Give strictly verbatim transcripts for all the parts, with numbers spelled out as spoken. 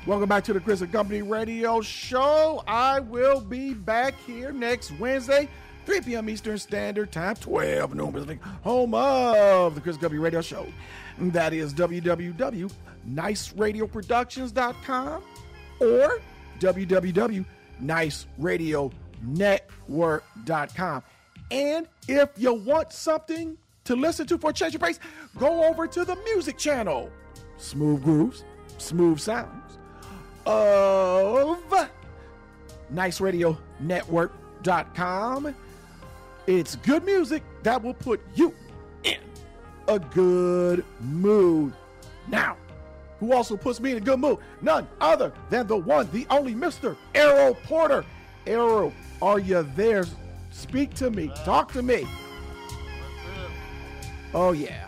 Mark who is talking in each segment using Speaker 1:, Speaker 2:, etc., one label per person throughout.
Speaker 1: Welcome back to the Chris and Company Radio Show. I will be back here next Wednesday, three p.m. Eastern Standard Time, twelve noon Pacific, home of the Chris and Company Radio Show. That is w w w dot nice radio productions dot com or w w w dot nice radio network dot com. And if you want something to listen to for a change of pace, go over to the music channel. Smooth grooves, smooth sounds of nice radio network dot com. It's good music that will put you in a good mood. Now, who also puts me in a good mood? None other than the one, the only Mister Errol Porter. Errol, are you there? Speak to me. Talk to me. Oh, yeah.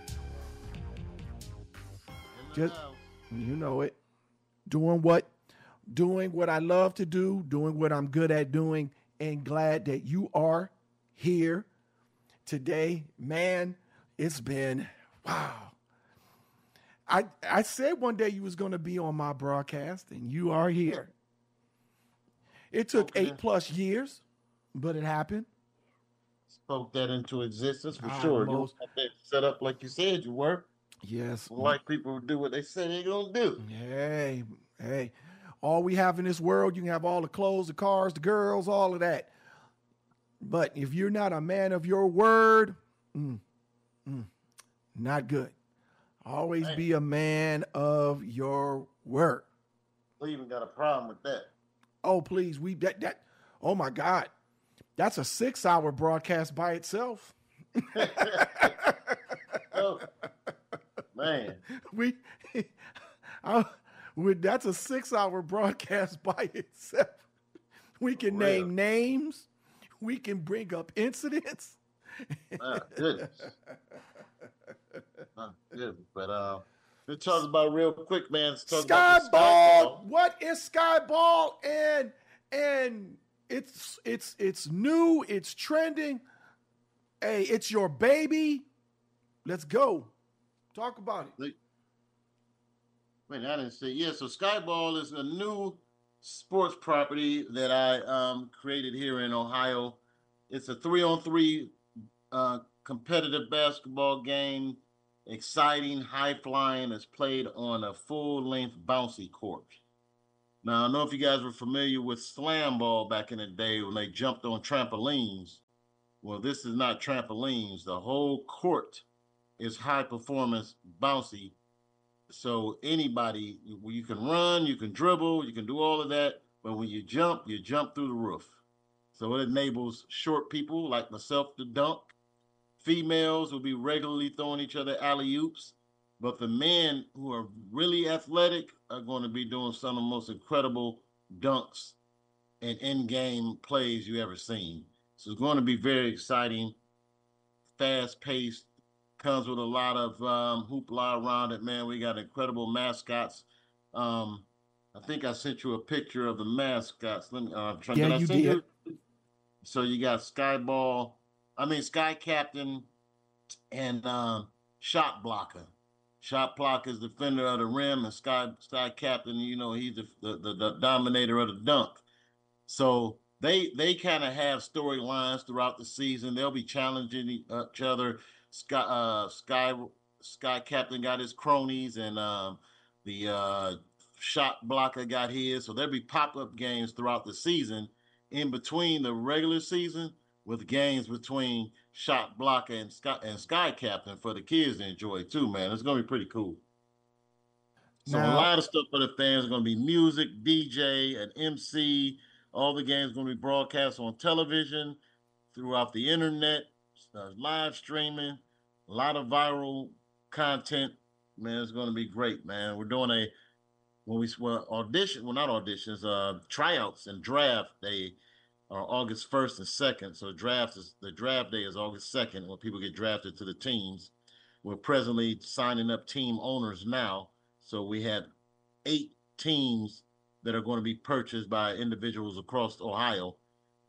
Speaker 1: Just, you know it. Doing what, doing what I love to do, doing what I'm good at doing, and glad that you are here today. Man, it's been, wow. I I said one day you was going to be on my broadcast, and you are here. It took okay. eight plus years, but it happened.
Speaker 2: Spoke that into existence for I sure. Most, you got that set up like you said you were.
Speaker 1: Yes.
Speaker 2: Like people do what they say they're going to do.
Speaker 1: Hey, hey. All we have in this world, you can have all the clothes, the cars, the girls, all of that. But if you're not a man of your word, mm, mm, not good. Always man. Be a man of your word.
Speaker 2: We even got a problem with that.
Speaker 1: Oh, please. We that that oh my God. That's a six hour broadcast by itself.
Speaker 2: Oh, man.
Speaker 1: We I, we that's a six hour broadcast by itself. We can
Speaker 2: Real.
Speaker 1: name names. We can bring up incidents.
Speaker 2: My goodness. My goodness. But uh, let's talk about real quick, man. Let's talk
Speaker 1: Sky
Speaker 2: about
Speaker 1: Ball. What is Sky Ball? And and it's it's it's new. It's trending. Hey, it's your baby. Let's go. Talk about it.
Speaker 2: Wait, I didn't say yeah. So Sky Ball is a new sports property that I um, created here in Ohio. It's a three-on-three uh, competitive basketball game. Exciting, high-flying. It's played on a full-length bouncy court. Now, I don't know if you guys were familiar with slam ball back in the day when they jumped on trampolines. Well, this is not trampolines. The whole court is high-performance bouncy. So anybody, you can run, you can dribble, you can do all of that. But when you jump, you jump through the roof. So it enables short people like myself to dunk. Females will be regularly throwing each other alley-oops. But the men who are really athletic are going to be doing some of the most incredible dunks and in-game plays you ever seen. So it's going to be very exciting, fast-paced, comes with a lot of um, hoopla around it, man. We got incredible mascots. Um, I think I sent you a picture of the mascots. Let me, uh, try,
Speaker 1: yeah,
Speaker 2: did I
Speaker 1: you
Speaker 2: send
Speaker 1: did.
Speaker 2: You? So you got Sky Ball, I mean Sky Captain, and um, Shot Blocker. Shot Blocker is defender of the rim, and Sky Sky Captain, you know, he's the the, the, the dominator of the dunk. So they they kind of have storylines throughout the season. They'll be challenging each other. Sky uh, Sky Sky Captain got his cronies, and um, the uh, Shot Blocker got his. So there'll be pop-up games throughout the season in between the regular season with games between Shot Blocker and Sky, and Sky Captain for the kids to enjoy too, man. It's going to be pretty cool. So now, a lot of stuff for the fans. It's going to be music, D J, an M C. All the games are going to be broadcast on television, throughout the internet, uh, live streaming, a lot of viral content. Man, it's going to be great, man. We're doing a, when we well, audition, well, not auditions, uh, tryouts and draft day are August first and second. So draft is, the draft day is August second when people get drafted to the teams. We're presently signing up team owners now. So we had eight teams that are going to be purchased by individuals across Ohio,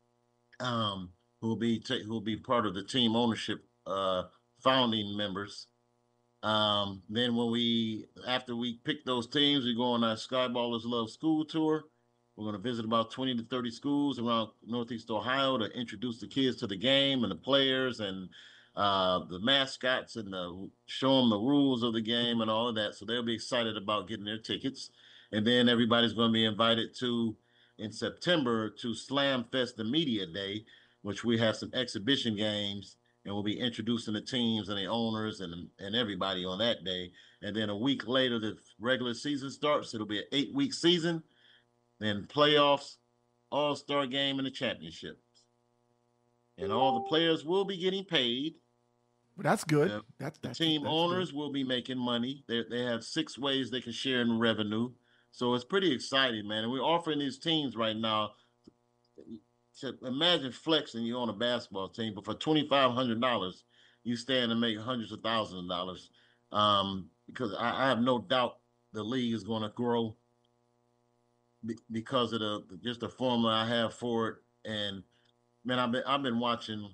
Speaker 2: um, who will be t- who will be part of the team ownership uh, founding members. Um, then when we, after we pick those teams, we go on our Skyballers Love School Tour. We're going to visit about twenty to thirty schools around Northeast Ohio to introduce the kids to the game and the players and uh, the mascots and the, show them the rules of the game and all of that. So they'll be excited about getting their tickets. And then everybody's going to be invited to, in September, to Slam Fest, the Media Day, which we have some exhibition games, and we'll be introducing the teams and the owners and, and everybody on that day. And then a week later, the regular season starts. It'll be an eight-week season, then playoffs, all-star game, and the championship. And all the players will be getting paid.
Speaker 1: That's good.
Speaker 2: Uh,
Speaker 1: that's, that's
Speaker 2: the team
Speaker 1: that's
Speaker 2: owners
Speaker 1: good.
Speaker 2: will be making money. They they have six ways they can share in revenue. So it's pretty exciting, man. And we're offering these teams right now. To imagine flexing you on a basketball team, but for twenty-five hundred dollars, you stand and make hundreds of thousands of dollars. Um, because I, I have no doubt the league is going to grow be, because of the just the formula I have for it. And man, I've been I've been watching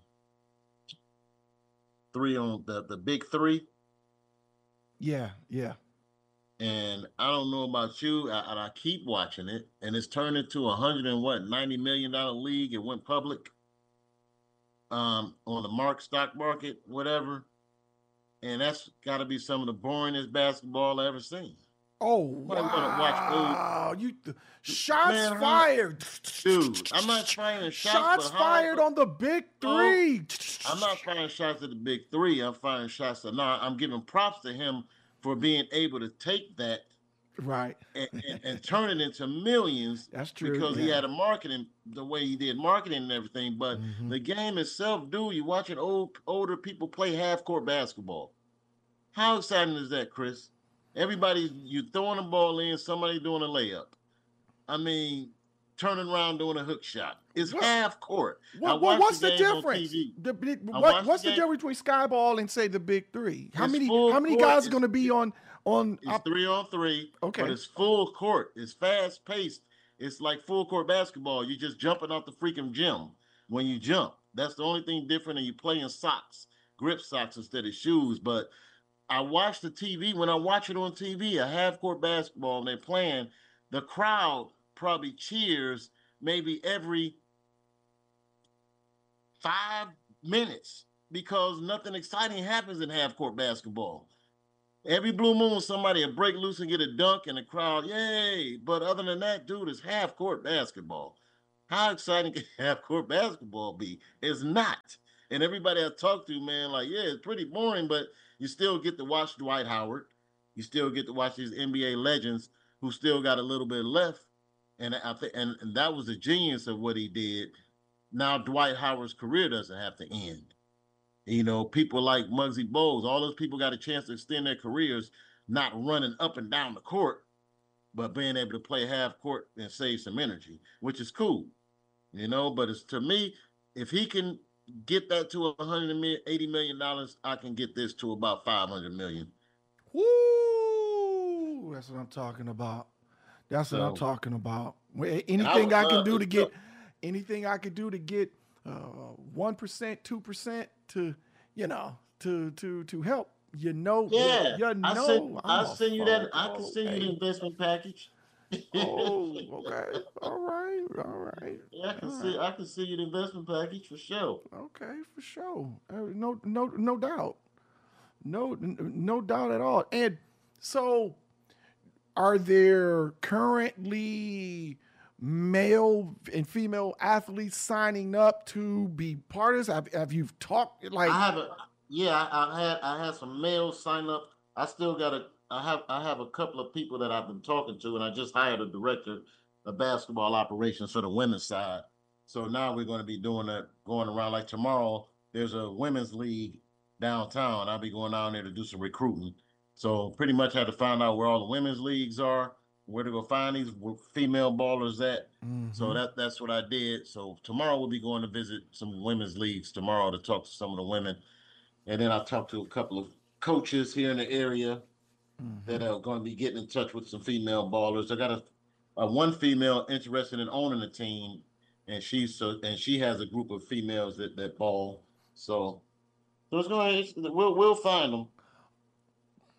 Speaker 2: three on the the big three.
Speaker 1: Yeah, yeah.
Speaker 2: And I don't know about you, I, I keep watching it, and it's turned into a hundred and what ninety million dollar league. It went public um, on the mark stock market, whatever, and that's got to be some of the boringest basketball I ever seen.
Speaker 1: Oh wow! Watch you th- shots man, fired,
Speaker 2: dude. I'm not firing shots.
Speaker 1: Shots fired on the big three.
Speaker 2: Oh, I'm not firing shots at the big three. I'm firing shots at no. I'm giving props to him for being able to take that
Speaker 1: right
Speaker 2: and, and, and turn it into millions.
Speaker 1: That's true.
Speaker 2: Because
Speaker 1: yeah.
Speaker 2: he had a marketing, the way he did marketing and everything. But mm-hmm. the game itself, dude, you're watching old older people play half-court basketball. How exciting is that, Chris? Everybody, you throwing a ball in, somebody doing a layup. I mean, turning around doing a hook shot. It's what? half court.
Speaker 1: What, what, what's the, the difference? The, the, what, what's the, the difference between Skyball and say the big three? How it's many how many court. guys are going to be on on?
Speaker 2: It's op- three on three.
Speaker 1: Okay,
Speaker 2: but it's full court. It's fast paced. It's like full court basketball. You're just jumping off the freaking gym when you jump. That's the only thing different. And you play in socks, grip socks instead of shoes. But I watch the T V. When I watch it on T V, a half court basketball, and they're playing, the crowd probably cheers maybe every five minutes because nothing exciting happens in half-court basketball. Every blue moon, somebody will break loose and get a dunk and the crowd, yay. But other than that, dude, it's half-court basketball. How exciting can half-court basketball be? It's not. And everybody I talk to, man, like, yeah, it's pretty boring, but you still get to watch Dwight Howard. You still get to watch these N B A legends who still got a little bit left. And I think, and, and that was the genius of what he did. Now Dwight Howard's career doesn't have to end. You know, people like Muggsy Bogues, all those people got a chance to extend their careers, not running up and down the court, but being able to play half court and save some energy, which is cool. You know, but it's to me, if he can get that to one hundred eighty million dollars, I can get this to about five hundred million dollars.
Speaker 1: Woo! That's what I'm talking about. That's what so, I'm talking about. Anything I, I can do to get, anything I can do to get one percent, two percent to, you know, to to to help. You know,
Speaker 2: yeah.
Speaker 1: You know,
Speaker 2: I send, I'll send you that. I can send you the investment package.
Speaker 1: Oh, okay. All right. All right.
Speaker 2: Yeah, I can
Speaker 1: all
Speaker 2: see.
Speaker 1: right.
Speaker 2: I can see you the investment package for sure.
Speaker 1: Okay, for sure. Uh, no, no, no doubt. No, no doubt at all. And so, are there currently male and female athletes signing up to be part of this? Have, have you talked like?
Speaker 2: I haven't. Yeah, I, I had. I had some males sign up. I still got a. I have. I have a couple of people that I've been talking to, and I just hired a director of basketball operations for the women's side. So now we're going to be doing that, going around. Like tomorrow, there's a women's league downtown. I'll be going down there to do some recruiting. So pretty much had to find out where all the women's leagues are, where to go find these female ballers at. Mm-hmm. So that that's what I did. So tomorrow we'll be going to visit some women's leagues tomorrow to talk to some of the women. And then I talked to a couple of coaches here in the area mm-hmm. that are going to be getting in touch with some female ballers. I got a, a one female interested in owning a team, and she's so and she has a group of females that, that ball. So, so it's going. It's, we'll we'll find them.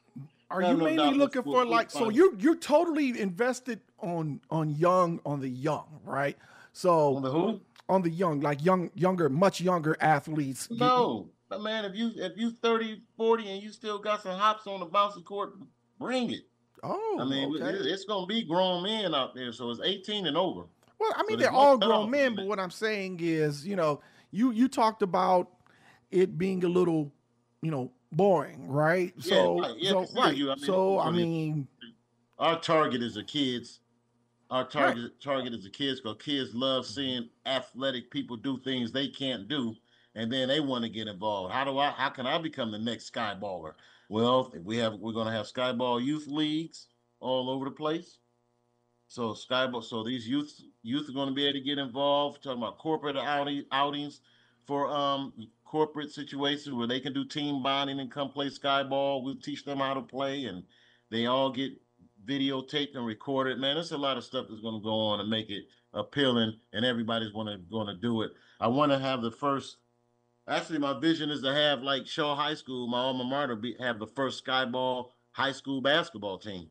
Speaker 1: are
Speaker 2: I
Speaker 1: you
Speaker 2: have no doubt
Speaker 1: mainly
Speaker 2: we'll-
Speaker 1: looking
Speaker 2: we'll-
Speaker 1: for
Speaker 2: we'll
Speaker 1: like? So
Speaker 2: find-
Speaker 1: you're you're totally invested on on young on the young, right? So
Speaker 2: On the who?
Speaker 1: on the young, like young, younger, much younger athletes. You-
Speaker 2: No, but man, if you if you thirty, forty, and you still got some hops on the bouncing court, bring it.
Speaker 1: oh,
Speaker 2: I mean,
Speaker 1: okay.
Speaker 2: it- it's gonna be grown men out there, so it's eighteen and over.
Speaker 1: Well, I mean,
Speaker 2: So
Speaker 1: they're
Speaker 2: there's no
Speaker 1: all
Speaker 2: cutoff
Speaker 1: grown men,
Speaker 2: limit.
Speaker 1: but what I'm saying is, you know, you you talked about it being a little, you know, boring, right?
Speaker 2: Yeah,
Speaker 1: So,
Speaker 2: right. Yeah,
Speaker 1: so
Speaker 2: I feel
Speaker 1: right.
Speaker 2: you. I mean,
Speaker 1: so, I
Speaker 2: really-
Speaker 1: mean,
Speaker 2: Our target is the kids. Our target target is the kids because kids love seeing athletic people do things they can't do, and then they want to get involved. How do I? How can I become the next skyballer? Well, we have we're going to have skyball youth leagues all over the place. So skyball, so these youth youth are going to be able to get involved. Talking about corporate outing, outings for um corporate situations where they can do team bonding and come play skyball. We'll teach them how to play, and they all get videotaped and recorded. Man, there's a lot of stuff that's going to go on and make it appealing, and everybody's going to going to do it. I want to have the first. Actually, my vision is to have like Shaw High School, my alma mater, be, have the first skyball high school basketball team.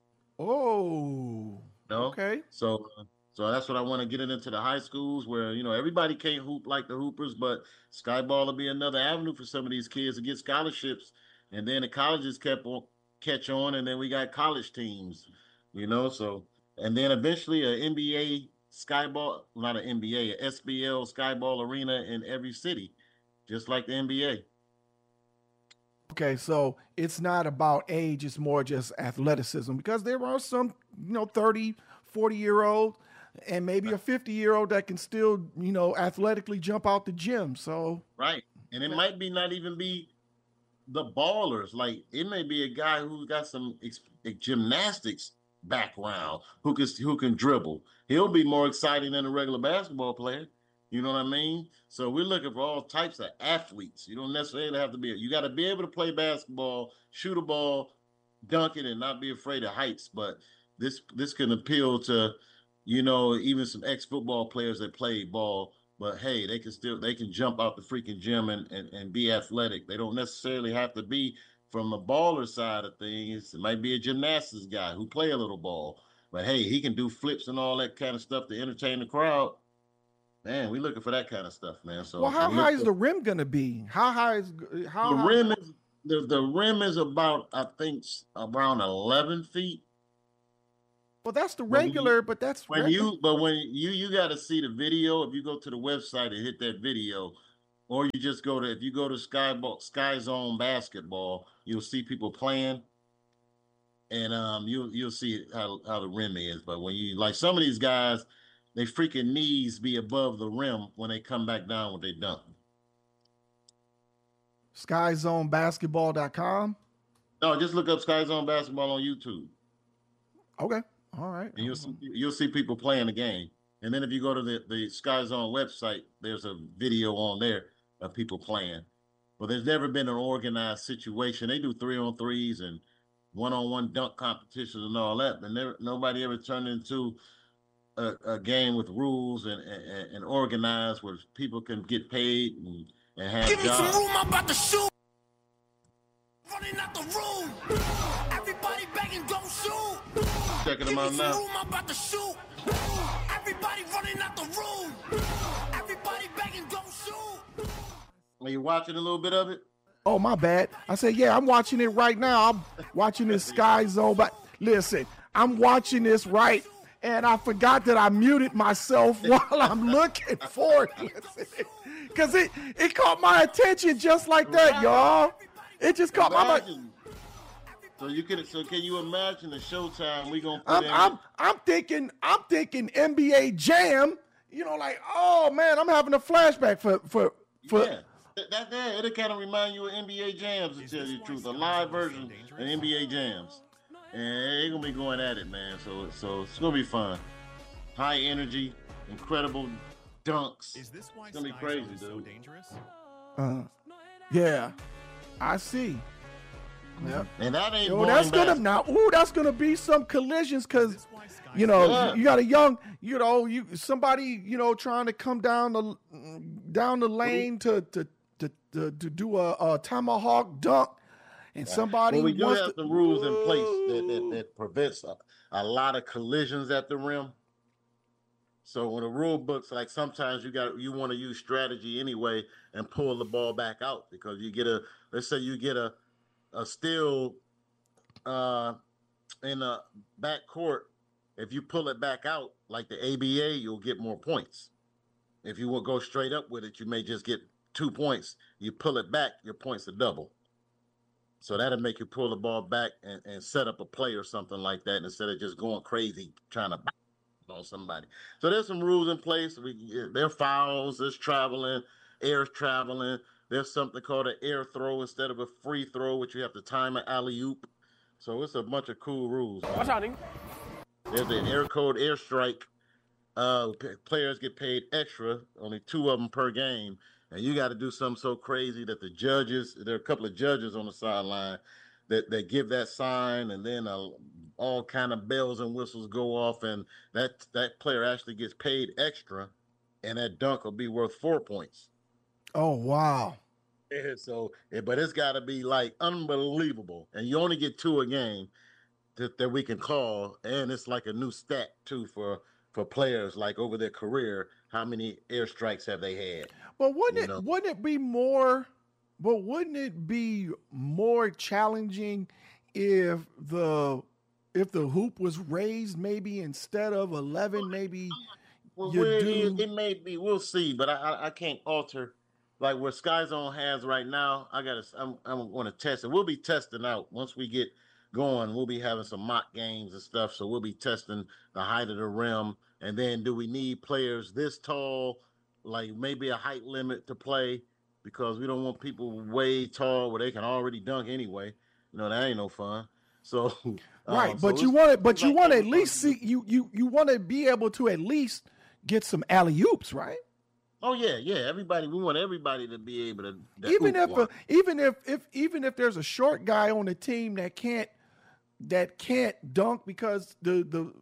Speaker 1: oh,
Speaker 2: You know?
Speaker 1: okay.
Speaker 2: So, so that's what I want to get it into the high schools where you know everybody can't hoop like the hoopers, but skyball will be another avenue for some of these kids to get scholarships, and then the colleges kept on catch on, and then we got college teams, you know. So, and then eventually a N B A skyball, not an N B A, a S B L skyball arena in every city, just like the N B A.
Speaker 1: Okay, so it's not about age, it's more just athleticism because there are some, you know, thirty, forty year olds and maybe a fifty year old that can still, you know, athletically jump out the gym. So,
Speaker 2: Right. And it might be not even be the ballers. Like it may be a guy who got some ex- gymnastics background who can who can dribble. He'll be more exciting than a regular basketball player. You know what I mean? So we're looking for all types of athletes. You don't necessarily have to be. You got to be able to play basketball, shoot a ball, dunk it, and not be afraid of heights. But this this can appeal to, you know, even some ex-football players that play ball. But hey, they can still they can jump out the freaking gym and, and, and be athletic. They don't necessarily have to be from the baller side of things. It might be a gymnastics guy who play a little ball. But hey, he can do flips and all that kind of stuff to entertain the crowd. Man, we looking for that kind of stuff, man. So
Speaker 1: well, how
Speaker 2: we look
Speaker 1: high is
Speaker 2: for-
Speaker 1: the rim going to be? How high is how
Speaker 2: the
Speaker 1: high?
Speaker 2: rim is the, the rim is about I think s- around eleven feet.
Speaker 1: Well, that's the
Speaker 2: When you-
Speaker 1: regular, but that's
Speaker 2: When
Speaker 1: regu-
Speaker 2: you but when you you got to see the video. If you go to the website and hit that video, or you just go to if you go to Sky Ball, Sky Zone Basketball, you'll see people playing, and um you you'll see how how the rim is. But when you like some of these guys, they freaking knees be above the rim when they come back down when they dunk.
Speaker 1: sky zone basketball dot com.
Speaker 2: No, just look up Sky Zone Basketball on YouTube.
Speaker 1: Okay. All right.
Speaker 2: And you'll see, you'll see people playing the game. And then if you go to the, the Sky Zone website, there's a video on there of people playing. But there's never been an organized situation. They do three on threes and one on one dunk competitions and all that, but never, nobody ever turned into a, a game with rules and, and, and organized where people can get paid and, and have
Speaker 3: Give me some
Speaker 2: jobs.
Speaker 3: room, I'm about to shoot. Running out the room. Everybody begging, don't shoot.
Speaker 2: Checking
Speaker 3: Give
Speaker 2: them
Speaker 3: me
Speaker 2: out
Speaker 3: some
Speaker 2: now.
Speaker 3: room, I'm about to shoot. Everybody running out the room. Everybody begging, don't shoot.
Speaker 2: Are you watching a little bit of it?
Speaker 1: Oh, my bad. I said, yeah, I'm watching it right now. I'm watching this Sky Zone. But listen, I'm watching this right, and I forgot that I muted myself while I'm looking for it. Because it, it caught my attention just like that, y'all. It just caught my
Speaker 2: Imagine. So you can so can you imagine the Showtime we gonna put
Speaker 1: I'm,
Speaker 2: in?
Speaker 1: I'm, I'm thinking, I'm thinking N B A Jam. You know, like, oh man, I'm having a flashback for for for.
Speaker 2: yeah, that, that, that it'll kind of remind you of N B A Jams to tell you the truth, a live version of N B A Jams, and they're gonna be going at it, man. So so it's gonna be fun, high energy, incredible dunks.
Speaker 4: Is this why
Speaker 2: It's gonna be
Speaker 4: Sky
Speaker 2: crazy,
Speaker 4: Zone is so
Speaker 2: dude.
Speaker 4: dangerous?
Speaker 1: Uh, yeah, I see. Yep.
Speaker 2: And that ain't
Speaker 1: Yo,
Speaker 2: boring
Speaker 1: that's gonna
Speaker 2: basketball.
Speaker 1: now. Ooh, that's gonna be some collisions because
Speaker 4: Is this why Sky
Speaker 1: you know
Speaker 2: Yeah.
Speaker 1: you got a young, you know, you somebody you know trying to come down the down the lane to to to to, to do a, a tomahawk dunk, and somebody
Speaker 2: Well, we do
Speaker 1: wants
Speaker 2: have
Speaker 1: to,
Speaker 2: some rules in place that, that, that prevents a, a lot of collisions at the rim. So when the rule books, like sometimes you got you want to use strategy anyway and pull the ball back out because you get a let's say you get a a steal uh, in a back court. If you pull it back out like the A B A, you'll get more points. If you will go straight up with it, you may just get two points. You pull it back, your points are double. So that'll make you pull the ball back and, and set up a play or something like that instead of just going crazy trying to on somebody. So there's some rules in place. We there are fouls, there's traveling, air traveling. There's something called an air throw instead of a free throw, which you have to time an alley-oop. So it's a bunch of cool rules.
Speaker 4: What's happening?
Speaker 2: There's an air code airstrike. Uh, p- players get paid extra, only two of them per game. And you got to do something so crazy that the judges, there are a couple of judges on the sideline that, that give that sign, and then uh, all kind of bells and whistles go off, and that that player actually gets paid extra, and that dunk will be worth four points.
Speaker 1: Oh, wow.
Speaker 2: Yeah, so, yeah, but it's got to be like unbelievable, and you only get two a game that, that we can call, and it's like a new stat too for for players, like over their career, how many airstrikes have they had?
Speaker 1: But wouldn't
Speaker 2: You
Speaker 1: it
Speaker 2: know?
Speaker 1: wouldn't it be more? But wouldn't it be more challenging if the if the hoop was raised maybe instead of eleven, maybe
Speaker 2: Well,
Speaker 1: you
Speaker 2: where it
Speaker 1: do.
Speaker 2: is, it may be. We'll see, but I I, I can't alter like where Sky Zone has right now. I gotta. I'm I'm going to test it. We'll be testing out once we get going. We'll be having some mock games and stuff. So we'll be testing the height of the rim, and then do we need players this tall, like maybe a height limit to play, because we don't want people way tall where they can already dunk anyway. You know, that ain't no fun. So
Speaker 1: Right,
Speaker 2: um,
Speaker 1: but
Speaker 2: so
Speaker 1: you
Speaker 2: it's-
Speaker 1: want it, but
Speaker 2: it's
Speaker 1: you
Speaker 2: like
Speaker 1: want to at
Speaker 2: everybody-
Speaker 1: least see you you you want to be able to at least get some alley oops, right?
Speaker 2: Oh yeah, yeah. Everybody, we want everybody to be able to. to
Speaker 1: Even
Speaker 2: hoop
Speaker 1: if
Speaker 2: one.
Speaker 1: a, even if if even if there's a short guy on the team that can't that can't dunk because the the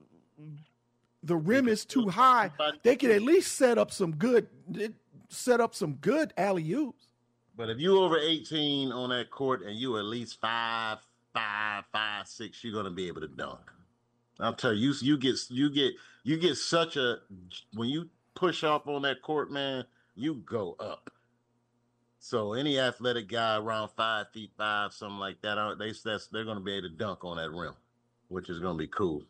Speaker 1: the rim is too high, they can at least set up some good set up some good alley oops.
Speaker 2: But if you over eighteen on that court and you at least five, five, five, six, you're gonna be able to dunk. I'll tell you, you you get you get you get such a when you push off on that court, man, you go up. So any athletic guy around five feet five, something like that, uh, they that's they're gonna be able to dunk on that rim, which is gonna be cool.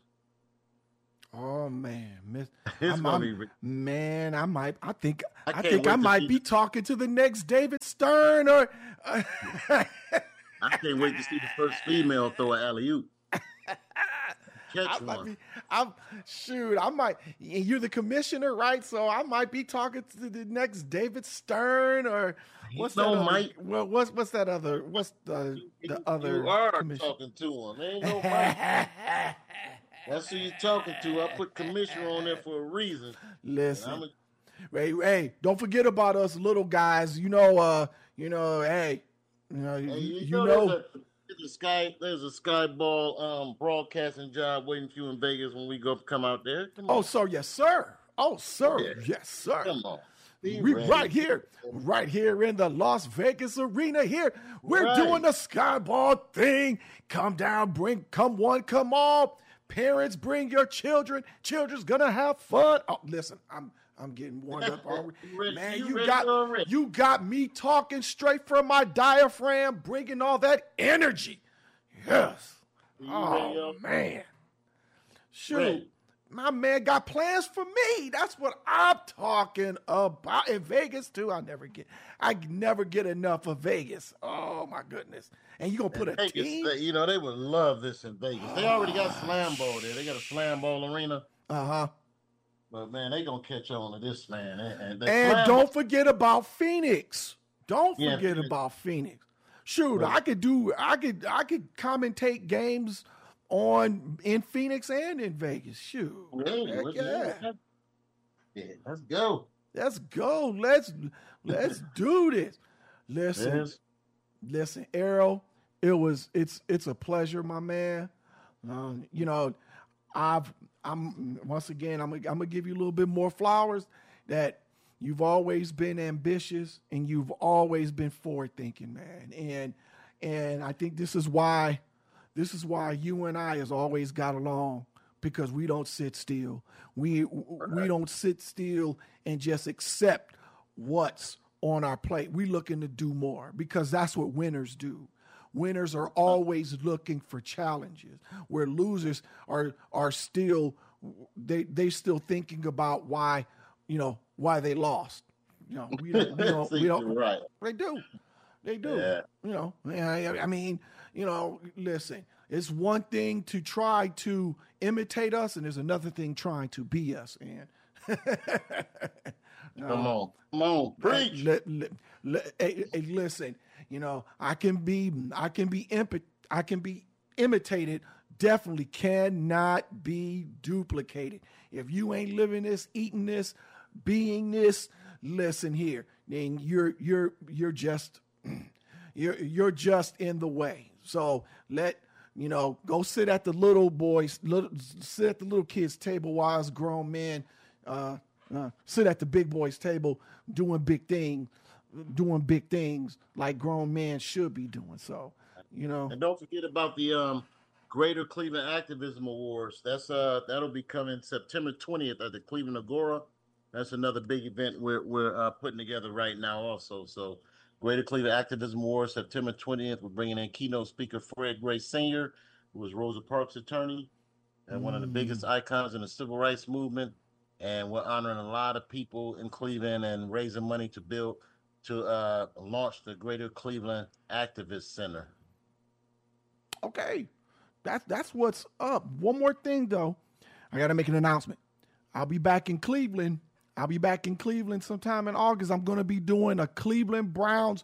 Speaker 1: Oh man, miss,
Speaker 2: It's
Speaker 1: I'm-
Speaker 2: gonna
Speaker 1: I'm-
Speaker 2: be re-
Speaker 1: man, I might, I think,
Speaker 2: I
Speaker 1: I,
Speaker 2: can't
Speaker 1: think
Speaker 2: wait
Speaker 1: I
Speaker 2: to
Speaker 1: might
Speaker 2: see
Speaker 1: be
Speaker 2: the-
Speaker 1: talking to the next David Stern or.
Speaker 2: I can't wait to see the first female throw an alley oop. Catch
Speaker 1: I might
Speaker 2: one.
Speaker 1: be, I'm shoot. I might. You're the commissioner, right? So I might be talking to the next David Stern or what's
Speaker 2: no,
Speaker 1: that? Other,
Speaker 2: Mike.
Speaker 1: well, what's what's that other? What's the the
Speaker 2: You-
Speaker 1: other?
Speaker 2: You are
Speaker 1: commission-
Speaker 2: talking to him. Ain't no Mike. That's who you're talking to. I put commissioner on there for a reason. And
Speaker 1: Listen,
Speaker 2: I'm a-
Speaker 1: hey, hey, don't forget about us little guys. You know, uh, you know, hey, you know, you,
Speaker 2: Hey, you,
Speaker 1: you
Speaker 2: know,
Speaker 1: know.
Speaker 2: there's, a, there's a sky there's a sky ball um, broadcasting job waiting for you in Vegas when we go come out there. Come
Speaker 1: Oh,
Speaker 2: on,
Speaker 1: sir, yes, sir. Oh, sir,
Speaker 2: Yeah.
Speaker 1: yes, sir.
Speaker 2: come on. Be
Speaker 1: We
Speaker 2: ready.
Speaker 1: right here, right here in the Las Vegas arena. Here, we're
Speaker 2: Right.
Speaker 1: doing the skyball thing. Come down, bring, come one, come all. Parents, bring your children. Children's gonna have fun. Oh, listen, I'm, I'm getting warmed up already.
Speaker 2: You ready-
Speaker 1: Man,
Speaker 2: you
Speaker 1: you
Speaker 2: ready
Speaker 1: got,
Speaker 2: already?
Speaker 1: you got me talking straight from my diaphragm, bringing all that energy. Yes.
Speaker 2: You ready,
Speaker 1: Oh
Speaker 2: yo?
Speaker 1: man. Shoot.
Speaker 2: Ready.
Speaker 1: My man got plans for me. That's what I'm talking about. In Vegas, too. I never get I never get enough of Vegas. Oh my goodness. And you gonna put a
Speaker 2: Vegas,
Speaker 1: team?
Speaker 2: they- you know, they would love this in Vegas. They already got slam ball there. They got a slam ball arena.
Speaker 1: Uh-huh.
Speaker 2: But man, they gonna catch on to this, man. And, and, the
Speaker 1: And
Speaker 2: slam
Speaker 1: don't forget about Phoenix. Don't
Speaker 2: Yeah,
Speaker 1: forget
Speaker 2: Phoenix.
Speaker 1: about Phoenix. Shoot,
Speaker 2: Right.
Speaker 1: I could do I could I could commentate games on in Phoenix and in Vegas. Shoot.
Speaker 2: Hey,
Speaker 1: Heck
Speaker 2: let's-
Speaker 1: yeah.
Speaker 2: yeah, let's go.
Speaker 1: Let's go. Let's let's do this. Listen,
Speaker 2: Yes.
Speaker 1: listen, Errol. It was it's it's a pleasure, my man. Um, you know, I've I'm once again I'm gonna, I'm gonna give you a little bit more flowers. That you've always been ambitious and you've always been forward thinking, man. And And I think this is why, this is why you and I has always got along, because we don't sit still. We we don't sit still and just accept what's on our plate. We looking to do more, because that's what winners do. Winners are always looking for challenges, where losers are are still they they still thinking about why, you know, why they lost. You know, we don't we don't, we don't
Speaker 2: right.
Speaker 1: They do. They do.
Speaker 2: Yeah.
Speaker 1: You know, I, I mean, you know, listen, it's one thing to try to imitate us, and there's another thing trying to be us. And
Speaker 2: come on, come on, preach.
Speaker 1: Let, let, let, hey, hey, listen, you know, I can be, I can be, imp- I can be imitated. Definitely cannot be duplicated. If you ain't living this, eating this, being this, listen here, then you're you're you're just you're you're just in the way. So let you know, go sit at the little boys, little, sit at the little kids' table while us grown men uh, uh, sit at the big boys' table doing big things, doing big things like grown men should be doing. So, you know,
Speaker 2: and don't forget about the um, Greater Cleveland Activism Awards. That's uh that'll be coming September twentieth at the Cleveland Agora. That's another big event we're we're uh, putting together right now also. So Greater Cleveland Activism Awards, September twentieth. We're bringing in keynote speaker Fred Gray Senior, who was Rosa Parks' attorney and mm. one of the biggest icons in the civil rights movement. And we're honoring a lot of people in Cleveland and raising money to build, to uh, launch the Greater Cleveland Activist Center.
Speaker 1: Okay. That's, that's what's up. One more thing, though. I got to make an announcement. I'll be back in Cleveland. I'll be back in Cleveland sometime in August. I'm going to be doing a Cleveland Browns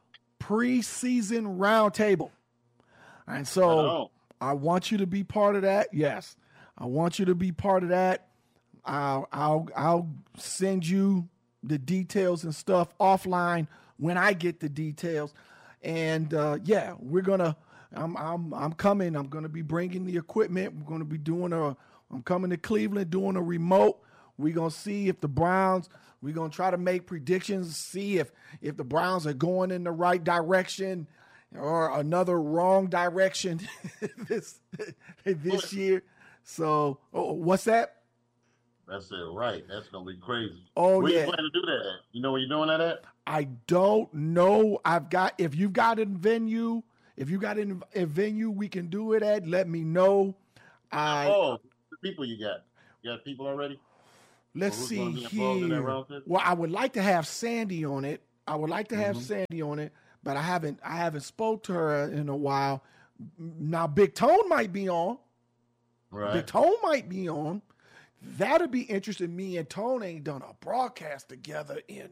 Speaker 1: preseason roundtable. And so I want you to be part of that. Yes, I want you to be part of that. I'll, I'll, I'll send you the details and stuff offline when I get the details. And uh, yeah, we're going to, I'm, I'm, I'm coming. I'm going to be bringing the equipment. We're going to be doing a, I'm coming to Cleveland doing a remote. We're going to see if the Browns, we're going to try to make predictions, see if if the Browns are going in the right direction or another wrong direction this this year. So, oh, what's that?
Speaker 2: That's it, right. That's going to be crazy.
Speaker 1: Oh,
Speaker 2: where
Speaker 1: yeah.
Speaker 2: Where you plan to do that at? You know where you're doing that at?
Speaker 1: I don't know. I've got, if you've got a venue, if you got a venue we can do it at, let me know. I,
Speaker 2: oh, the people you got. You got people already?
Speaker 1: Let's see here. Well, I would like to have Sandy on it. I would like to have mm-hmm. Sandy on it, but I haven't. I haven't spoke to her in a while. Now, Big Tone might be on.
Speaker 2: Right.
Speaker 1: Big Tone might be on. That'd be interesting. Me and Tone ain't done a broadcast together in,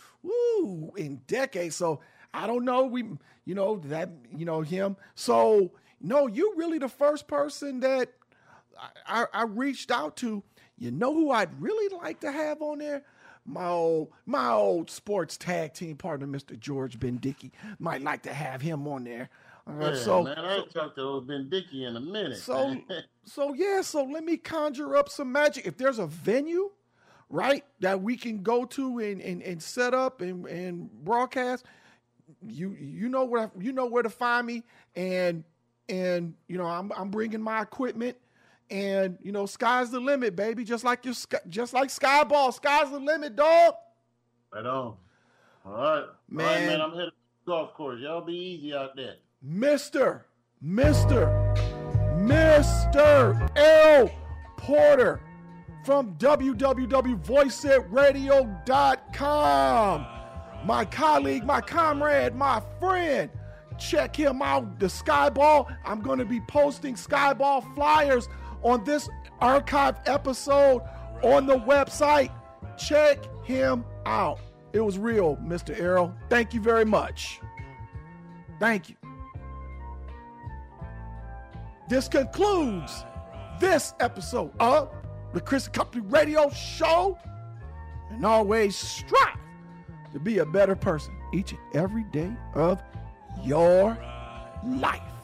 Speaker 1: woo, in decades. So I don't know. We, you know that, you know him. So no, you really the first person that I, I, I reached out to. You know who I'd really like to have on there? My old, my old sports tag team partner, Mister George Bendicki. Might like to have him on there. Uh,
Speaker 2: yeah,
Speaker 1: so,
Speaker 2: man, I ain't talked to old Bendicki in a minute.
Speaker 1: So, so yeah, so let me conjure up some magic. If there's a venue, right, that we can go to and and, and set up and, and broadcast, you you know where you know where to find me, and and you know I'm I'm bringing my equipment. And, you know, sky's the limit, baby. Just like your, just like Skyball. Sky's the limit, dog.
Speaker 2: Right on. All right.
Speaker 1: Man.
Speaker 2: All right, man. I'm headed to the golf course. Y'all be easy out there.
Speaker 1: Mister, Mister, Mister L. Porter from w w w dot voice it radio dot com. My colleague, my comrade, my friend. Check him out, the Skyball. I'm going to be posting Skyball flyers on this archive episode on the website. Check him out. It was real, Mister Errol. Thank you very much. Thank you. This concludes this episode of the Chris Company Radio Show. And always strive to be a better person each and every day of your life.